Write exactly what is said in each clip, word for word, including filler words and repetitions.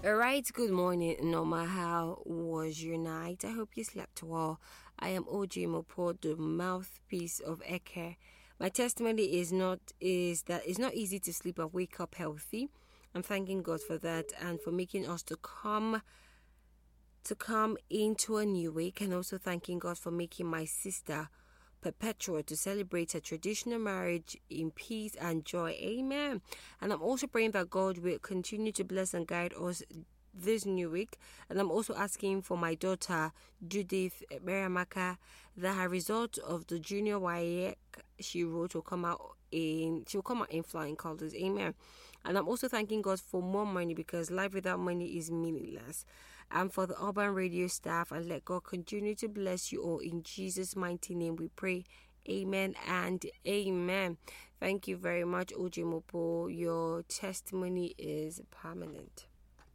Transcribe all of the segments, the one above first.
Alright, good morning, Norma. How was your night? I hope you slept well. I am O J Mopo, the mouthpiece of Eke. My testimony is not is that it's not easy to sleep and wake up healthy. I'm thanking God for that and for making us to come to come into a new week, and also thanking God for making my sister Perpetua to celebrate her traditional marriage in peace and joy. Amen. And I'm also praying that God will continue to bless and guide us this new week. And I'm also asking for my daughter Judith Beramaka that her result of the junior Y E C she wrote will come out in she will come out in flying colors. Amen. And I'm also thanking God for more money, because life without money is meaningless. And for the Urban Radio staff, and let God continue to bless you all in Jesus' mighty name we pray. Amen and amen. Thank you very much, O J Mopo. Your testimony is permanent.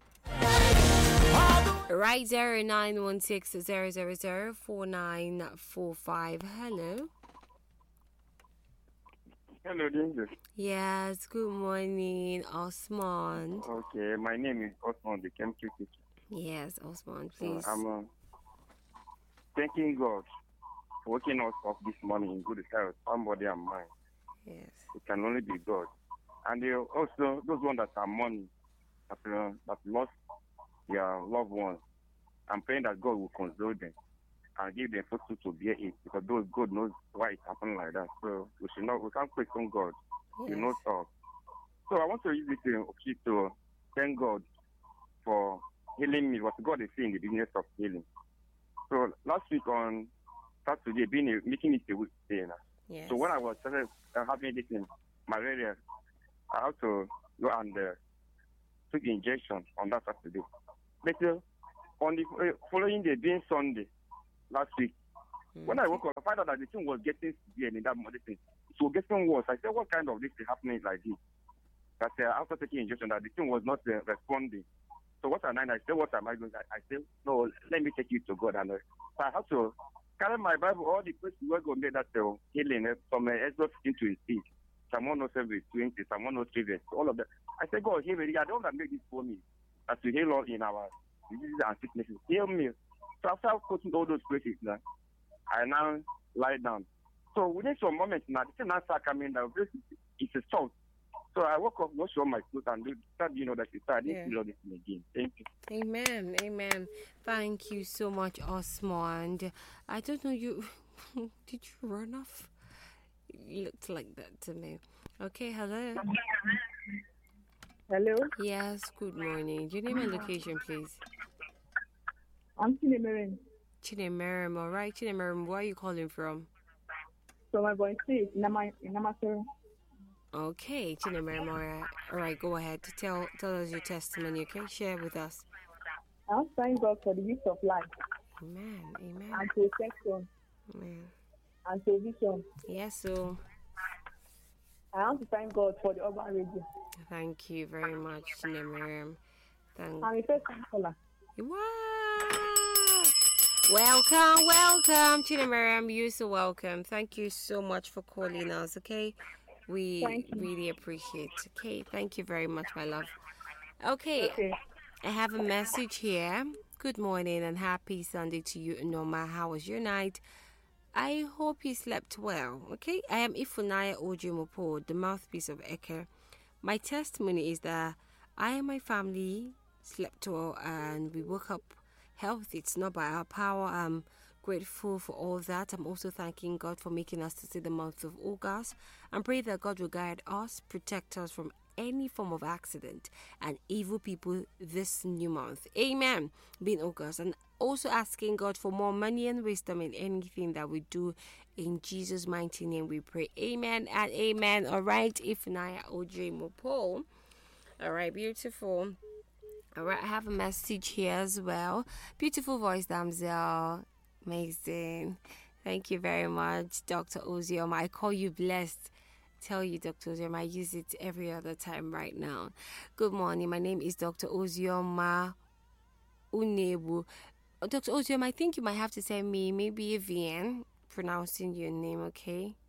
Right, zero nine one six zero zero zero four nine four five. Hello. Hello, Dingus. Yes, good morning, Osmond. Okay, my name is Osmond, the chemistry teacher. Yes, Osmond, please. So I'm uh, thanking God for waking us up this morning in good health, some body and mind. Yes. It can only be God. And uh, also, those ones that are mourning, that, uh, that lost their loved ones, I'm praying that God will console them and give them food to bear it, because those God knows why it happened like that. So we should not, we can't question God. Yes. He knows all. So I want to use this opportunity to thank God for healing me, what God is saying in the business of healing. So last week on Saturday, being a, making it a week day now. Yes. So when I was uh, having this in malaria, I had to go and uh, took injection on that Saturday. But uh, on the uh, following day, being Sunday, last week, mm-hmm. when I woke up, I found out that the thing was getting severe in that medicine. It was getting worse. I said, what kind of this is happening like this? That uh, after taking injection, that the thing was not uh, responding. So what am I? I said, what am I doing? I, I said, no, let me take you to God. And uh, so I had to carry my Bible, all the places where God made that uh, healing uh, from uh, Exodus into his feet. Psalm one oh seven, twenty, Psalm one oh three, verse, all of that. I said, God, heal me. I don't want to make this for me. As to heal all in our diseases and sicknesses. Heal me. So after quoting all those places now, I now lie down. So within some moments now, the thing now start coming down. It's a salt. So I woke up, washed all my clothes, and start, you know, that it's I didn't feel all this again. Thank you. Amen. Amen. Thank you so much, Osmond. I don't know, you did you run off? You looked like that to me. Okay, hello. Hello. Yes, good morning. Your name and location, please. I'm Chinemerem. Chinemerem, all right. Chinemerem, where are you calling from? So my voice is in Namasero. Okay, Chinemerem, all right. All right, go ahead. Tell tell us your testimony, okay? Share with us. I thank God for the gift of life. Amen. Amen. And protection. Amen. And provision. Yes, so. I want to thank God for the Urban Radio. Thank you very much, Chinemerem. Thank I'm a first time caller. Wow! Welcome, welcome, Chinemerem. You're so welcome. Thank you so much for calling us, okay? We really appreciate it. Okay, thank you very much, my love. Okay, okay, I have a message here. Good morning and happy Sunday to you, Norma. How was your night? I hope you slept well, okay? I am Ifunaya Ojumopo, the mouthpiece of Eke. My testimony is that I and my family slept well and we woke up healthy. It's not by our power. I'm grateful for all that. I'm also thanking God for making us to see the month of August, and pray that God will guide us, protect us from any form of accident and evil people this new month. Amen. Being August, and also asking God for more money and wisdom in anything that we do. In Jesus' mighty name we pray. Amen and amen. All right, Ifunaya Oj Mopo. All right, beautiful. All right, I have a message here as well. Beautiful voice, damsel. Amazing. Thank you very much, Doctor Ozioma. I call you blessed. Tell you, Doctor Ozioma, I use it every other time right now. Good morning. My name is Doctor Ozioma Unebu. Doctor Ozioma, I think you might have to send me maybe a V N pronouncing your name, okay?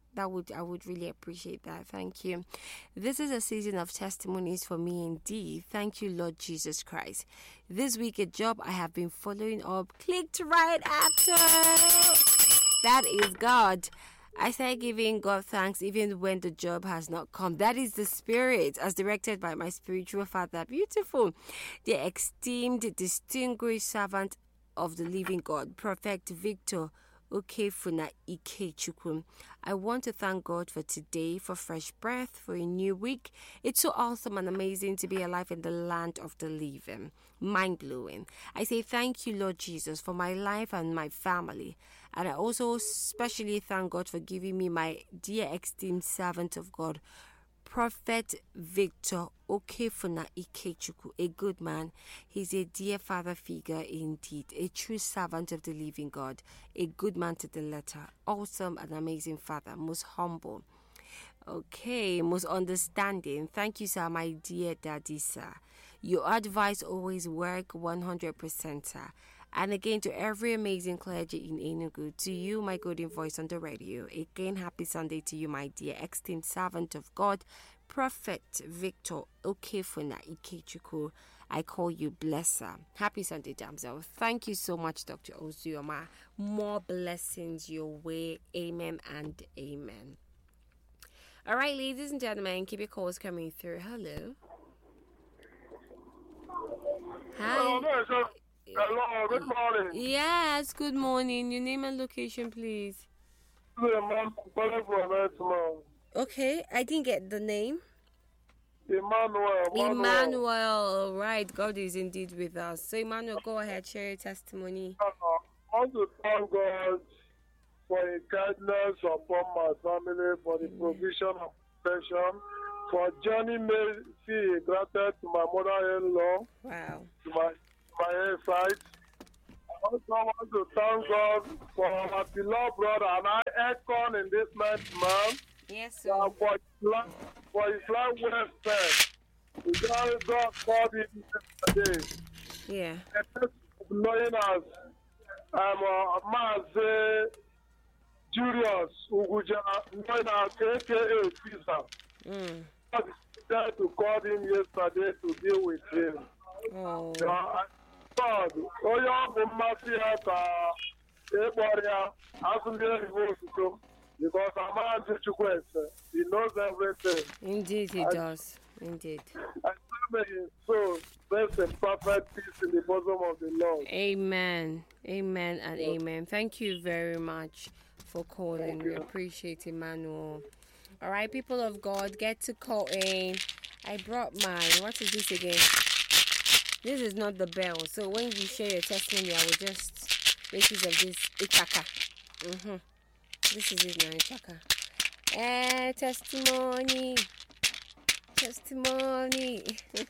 That would I would really appreciate that. Thank you. This is a season of testimonies for me indeed. Thank you, Lord Jesus Christ. This week a job I have been following up clicked right after. That is God. I started giving God thanks even when the job has not come. That is the spirit as directed by my spiritual father. Beautiful. The esteemed, distinguished servant of the living God, Prophet Victor Okefuna Ikechukwu. I want to thank God for today, for fresh breath, for a new week. It's so awesome and amazing to be alive in the land of the living. Mind-blowing. I say thank you, Lord Jesus, for my life and my family. And I also especially thank God for giving me my dear esteemed servant of God, Prophet Victor Okefuna Ikechukwu, a good man. He's a dear father figure indeed, a true servant of the living God, a good man to the letter, awesome and amazing father, most humble. Okay, most understanding. Thank you, sir, my dear daddy, sir. Your advice always work one hundred percent, sir. And again, to every amazing clergy in Enugu, to you, my golden voice on the radio, again, happy Sunday to you, my dear esteemed servant of God, Prophet Victor Okefuna Ikechukwu. I call you blesser. Happy Sunday, damsel. Thank you so much, Doctor Ozioma. More blessings your way. Amen and amen. All right, ladies and gentlemen, keep your calls coming through. Hello. Hi. Hello, there, sir. Hello, good morning. Yes, good morning. Your name and location, please. This is a man calling from Edmond. Okay, I didn't get the name. Emmanuel. Emmanuel, all right. God is indeed with us. So, Emmanuel, go ahead, share your testimony. I want to thank God for His kindness upon my family, for the provision of protection, for Johnny Mercy He granted to my mother-in-law, Wow. to my my side. I also want to thank God for my beloved brother and I Econ in this next month. Yes, sir. Uh, for, his life, for his life well spent. The God God called him yesterday. Yeah. And knowing as I'm a man, Julius Uguja, known as A K A Caesar. Mm. I decided to call him yesterday to deal with him. Oh. Uh, I God, onye ọ bụ mmasị ya ka ịkpọrọ ya asụndị oyibo ozugbo because Amadi Chukwueze, he knows everything. Indeed, he I, does. Indeed. I pray his soul rest in perfect peace in the bosom of the Lord. Amen. Amen and amen. Thank you very much for calling. We appreciate Emmanuel. All right, people of God, get to call in. I brought mine. What is this again? This is not the bell. So when you share your testimony, I will just make use of this Ichaka. Mm-hmm. This is it now, Ichaka. Eh, testimony. Testimony.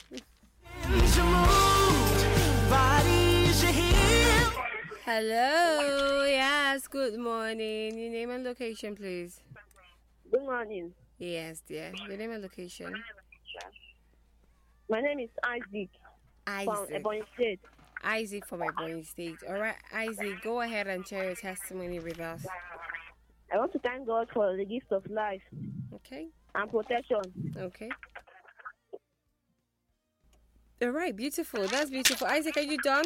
Hello. Yes, good morning. Your name and location, please. Good morning. Yes, dear. Your name and location. My name is Isaac from Isaac. Ebonyi State. Isaac from Ebonyi State. All right, Isaac, go ahead and share your testimony with us. I want to thank God for the gift of life Okay. and protection. Okay. All right, beautiful. That's beautiful. Isaac, are you done?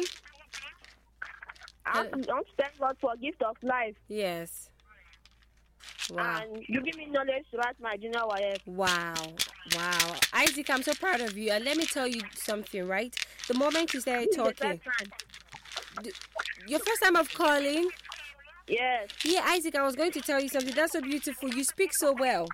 I want, to, I want to thank God for gift of life Yes. Wow. and you give me knowledge to write my junior Y F. Wow. Wow. Isaac, I'm so proud of you. And let me tell you something, right? The moment you started This is the talking, first time. th- your first time of calling, Yes. yeah, Isaac, I was going to tell you something. That's so beautiful. You speak so well.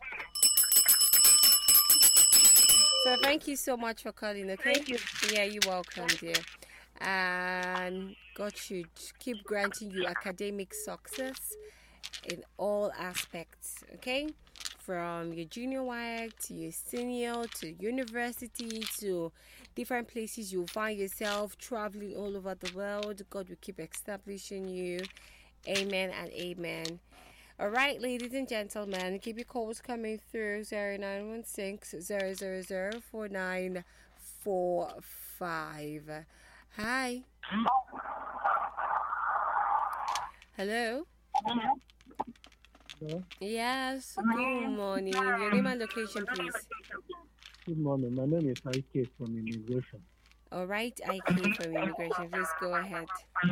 So thank you so much for calling, okay? Thank you. Yeah, you're welcome, dear. And God should keep granting you academic success in all aspects, okay? From your junior work to your senior to university to different places you'll find yourself traveling all over the world. God will keep establishing you. Amen and amen. All right, ladies and gentlemen, keep your calls coming through zero nine one six, zero zero zero, four nine four five. Hi. Hello. Hello. Yes, good morning. Your name and location, please. Good morning. My name is Ike from Immigration. All right, I came from immigration. Please go ahead.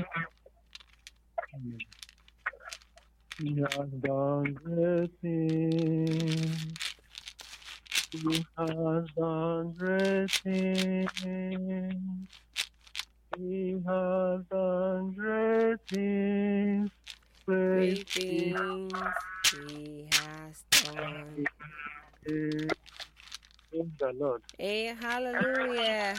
He has done great things. He has done great things. He has done great things. Great things he has done. Praise the Lord. Hey, hallelujah.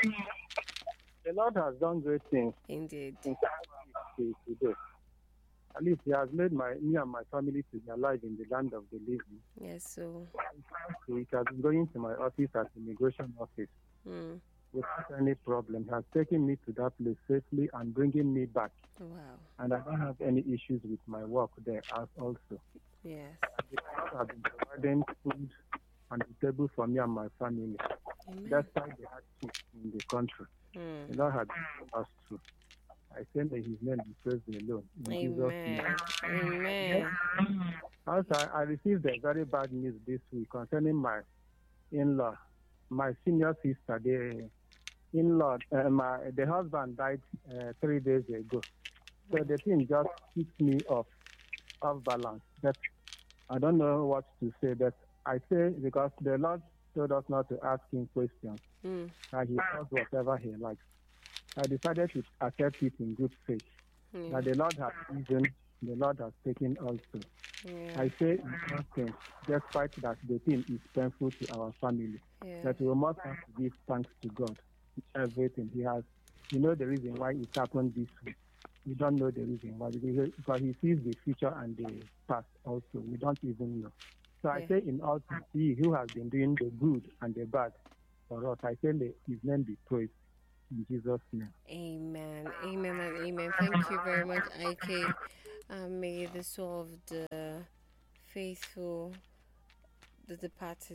The Lord has done great things. Indeed. In today. At least He has made my me and my family to be alive in the land of the living. Yes, so. So He has been going to my office at the immigration office Mm. without any problem. He has taken me to that place safely and bringing me back. Wow. And I don't have any issues with my work there as also. Yes. The Lord has been providing food on the table for me and my family. Amen. Despite the hardship in the country, Mm. the Lord has been us through. I say may His name be praised alone. In Jesus' name. Amen. Amen. Also, I, I received a very bad news this week concerning my in-law, my senior sister. The in-law, uh, my the husband died uh, three days ago. So the thing just keeps me off, off balance. But I don't know what to say. But I say because the Lord told us not to ask Him questions, Mm. that He does whatever He likes. I decided to accept it in good faith. Yeah. That the Lord has given, the Lord has taken also. Yeah. I say in something, despite that the thing is painful to our family, Yeah. that we must have to give thanks to God. Everything He has. You know the reason why it happened this way. We don't know the reason why, because He sees the future and the past also. We don't even know. So I Yeah. say in all things, He who has been doing the good and the bad for us, I say may His name be praised. In Jesus' name. Amen. Amen and amen. Thank you very much, I K. Uh, may the soul of the faithful, the departed,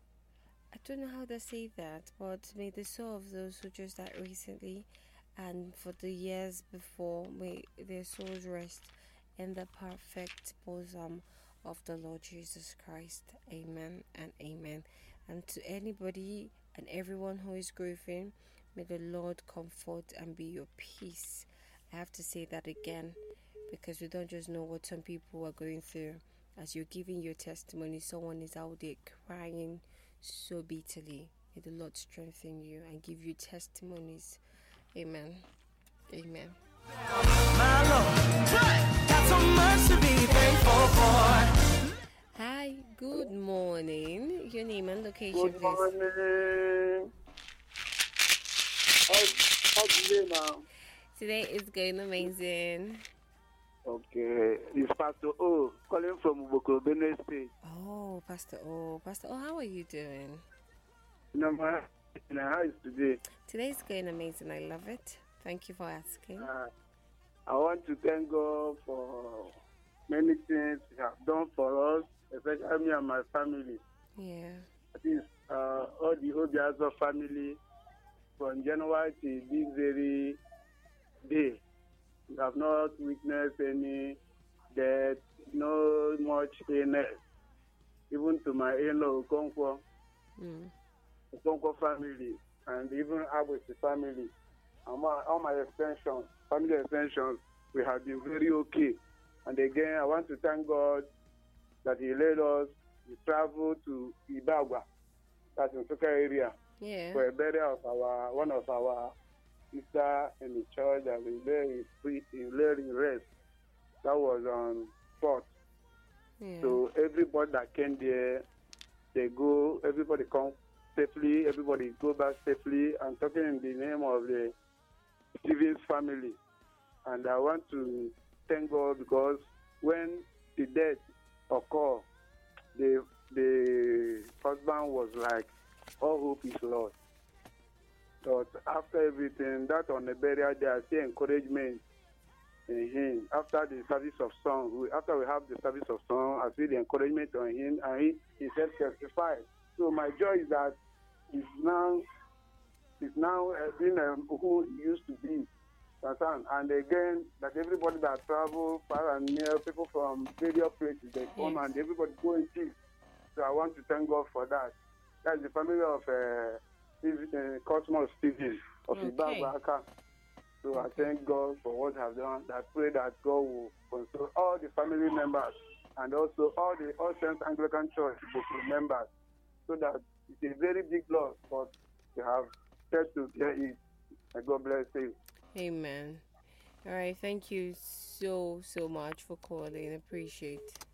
I don't know how to say that, but may the soul of those who just died recently and for the years before, may their souls rest in the perfect bosom of the Lord Jesus Christ. Amen and amen. And to anybody and everyone who is grieving, may the Lord comfort and be your peace. I have to say that again because we don't just know what some people are going through. As you're giving your testimony, someone is out there crying so bitterly. May the Lord strengthen you and give you testimonies. Amen. Amen. My Lord, got so much to be thankful for. Hi, good morning. Your name and location, Good please. morning. How, how today now? Today is going amazing. Okay, it's Pastor O calling from Uboko, Benue State. Oh, Pastor O. Pastor O, how are you doing? You know, my how is today? Today is going amazing. I love it. Thank you for asking. Uh, I want to thank God for many things He has done for us, especially me and my family. Yeah. That is, uh, all the Obiazo family from January to this very day. We have not witnessed any death, no much illness. Even to my in-law, Okonkwo, Mm. Okonkwo family, and even Abusi family, and my, all my extensions, family extensions, we have been very okay. And again, I want to thank God that He led us to travel to Ibagwa, that's in Soka area, Yeah. for a burial of our one of our sister in the church, and we lay in free, we lay in rest. That was on fourth. Yeah. So everybody that came there, they go. Everybody come safely. Everybody go back safely. I'm talking in the name of the Stevens family, and I want to thank God because when the death occurred, the the husband was like, all hope is lost. But after everything, that on the burial day, I see encouragement in him. After the service of song, we, after we have the service of song, I see the encouragement on him, and he, he said testify. So my joy is that he's now, he's now uh, being um, who he used to be. Understand? And again, that everybody that travel far and near, people from various places, they come Yes. and everybody go in peace. So I want to thank God for that. That's the family of uh, Steve- uh, Cosmos Stevens of Okay. Ibabaka. So I Okay. thank God for what I've done. I pray that God will console all the family members and also all the All Saints Anglican Church members, so that it's a very big loss, but you have said to hear it. May God bless you. Amen. All right. Thank you so, so much for calling. Appreciate